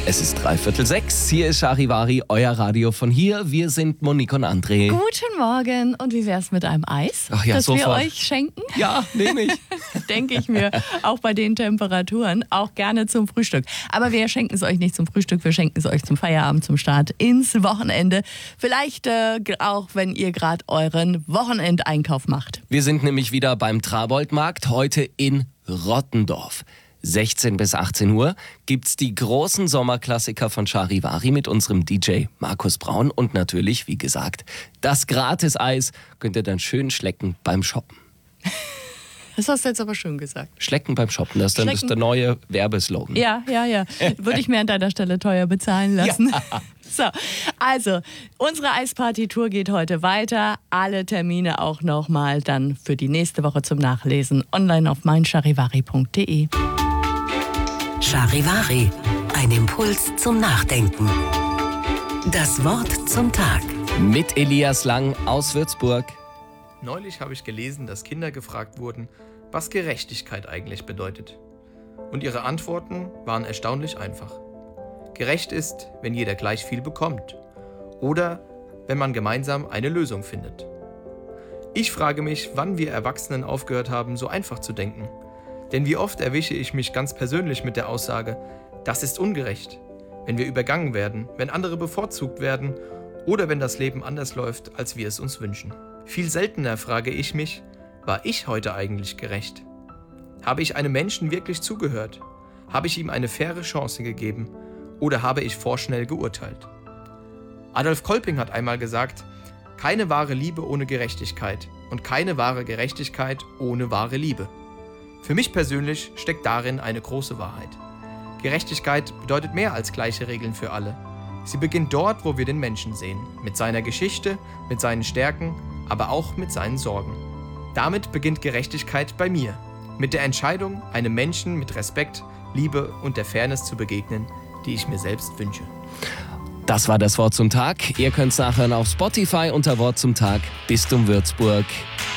Es ist 5:45. Hier ist Charivari, euer Radio von hier. Wir sind Monique und André. Guten Morgen. Und wie wär's mit einem Eis, Ach ja, das sofort. wir euch schenken? Ja, nehme ich. Denke ich mir. Auch bei den Temperaturen. Auch gerne zum Frühstück. Aber wir schenken es euch nicht zum Frühstück. Wir schenken es euch zum Feierabend, zum Start ins Wochenende. Vielleicht auch, wenn ihr gerade euren Wochenendeinkauf macht. Wir sind nämlich wieder beim Traboldmarkt, heute in Rottendorf. 16 bis 18 Uhr gibt's die großen Sommerklassiker von Charivari mit unserem DJ Markus Braun und natürlich, wie gesagt, das Gratis-Eis könnt ihr dann schön schlecken beim Shoppen. Das hast du jetzt aber schön gesagt. Schlecken beim Shoppen, das ist dann der neue Werbeslogan. Ja. Würde ich mir an deiner Stelle teuer bezahlen lassen. Ja. So, also, unsere Eisparty-Tour geht heute weiter. Alle Termine auch nochmal dann für die nächste Woche zum Nachlesen online auf meincharivari.de. Charivari, ein Impuls zum Nachdenken. Das Wort zum Tag. Mit Elias Lang aus Würzburg. Neulich habe ich gelesen, dass Kinder gefragt wurden, was Gerechtigkeit eigentlich bedeutet. Und ihre Antworten waren erstaunlich einfach. Gerecht ist, wenn jeder gleich viel bekommt. Oder wenn man gemeinsam eine Lösung findet. Ich frage mich, wann wir Erwachsenen aufgehört haben, so einfach zu denken. Denn wie oft erwische ich mich ganz persönlich mit der Aussage, das ist ungerecht, wenn wir übergangen werden, wenn andere bevorzugt werden oder wenn das Leben anders läuft, als wir es uns wünschen. Viel seltener frage ich mich, war ich heute eigentlich gerecht? Habe ich einem Menschen wirklich zugehört? Habe ich ihm eine faire Chance gegeben? Oder habe ich vorschnell geurteilt? Adolf Kolping hat einmal gesagt, keine wahre Liebe ohne Gerechtigkeit und keine wahre Gerechtigkeit ohne wahre Liebe. Für mich persönlich steckt darin eine große Wahrheit. Gerechtigkeit bedeutet mehr als gleiche Regeln für alle. Sie beginnt dort, wo wir den Menschen sehen, mit seiner Geschichte, mit seinen Stärken, aber auch mit seinen Sorgen. Damit beginnt Gerechtigkeit bei mir, mit der Entscheidung, einem Menschen mit Respekt, Liebe und der Fairness zu begegnen, die ich mir selbst wünsche. Das war das Wort zum Tag. Ihr könnt es nachhören auf Spotify unter Wort zum Tag. Bistum Würzburg.